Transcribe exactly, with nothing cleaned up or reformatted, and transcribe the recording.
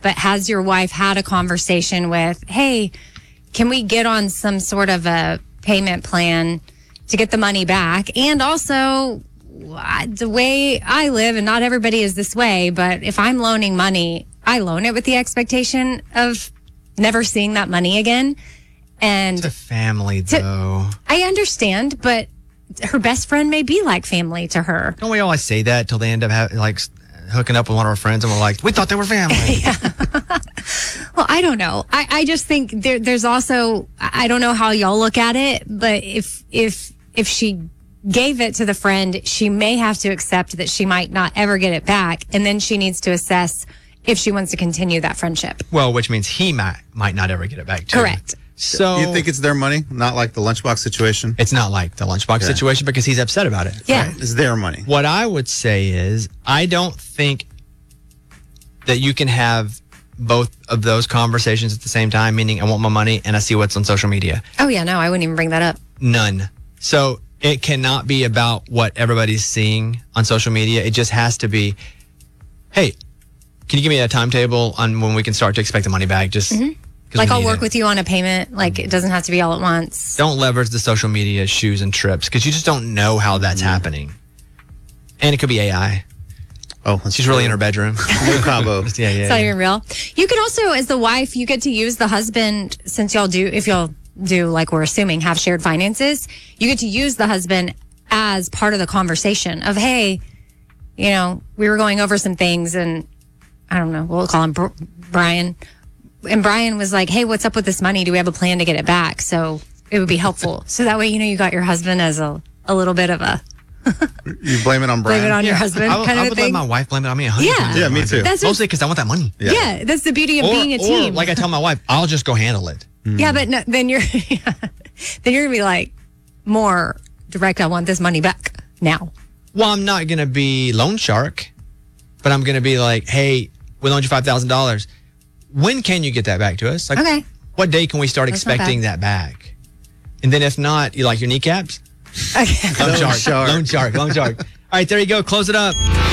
but has your wife had a conversation with, hey, can we get on some sort of a payment plan to get the money back? And also, the way I live, and not everybody is this way, but if I'm loaning money, I loan it with the expectation of never seeing that money again. And it's a family, though. To, I understand, but her best friend may be like family to her. Don't we always say that till they end up ha- like hooking up with one of our friends and we're like, we thought they were family. Yeah. Well, I don't know. I, I just think there, there's also, I don't know how y'all look at it, but if if if she gave it to the friend, she may have to accept that she might not ever get it back, and then she needs to assess if she wants to continue that friendship. Well, which means he might might not ever get it back too. Correct. So you think it's their money, not like the lunchbox situation? It's not like the lunchbox Okay. situation because he's upset about it. Yeah. Right. It's their money. What I would say is I don't think that you can have both of those conversations at the same time, meaning I want my money and I see what's on social media. Oh, yeah, no, I wouldn't even bring that up. None. So it cannot be about what everybody's seeing on social media. It just has to be, hey, can you give me a timetable on when we can start to expect the money back? Just Mm-hmm. Like, I'll work it. with you on a payment. Like, it doesn't have to be all at once. Don't leverage the social media shoes and trips because you just don't know how that's mm-hmm. happening. And it could be A I. Oh, she's true. Really in her bedroom. New combo. yeah, yeah. It's not yeah. even real. You could also, as the wife, you get to use the husband, since y'all do, if y'all do, like we're assuming, have shared finances, you get to use the husband as part of the conversation of, hey, you know, we were going over some things and I don't know, we'll call him Br- Brian. And Brian was like, hey, what's up with this money? Do we have a plan to get it back? So it would be helpful. So that way, you know, you got your husband as a, a little bit of a... You blame it on Brian? Blame it on yeah. your husband I, kind I of would thing. let my wife blame it on me. one hundred percent. Yeah. Yeah, me too. That's Mostly because I want that money. Yeah. yeah, that's the beauty of or, being a team. Or like I tell my wife, I'll just go handle it. Mm. Yeah, but no, then you're then you're going to be like more direct. I want this money back now. Well, I'm not going to be loan shark, but I'm going to be like, hey, we loaned you five thousand dollars. When can you get that back to us? Like, okay. What day can we start That's expecting that back? And then if not, you like your kneecaps? Okay. Loan Loan shark. shark. Loan shark. Loan shark. All right, there you go. Close it up.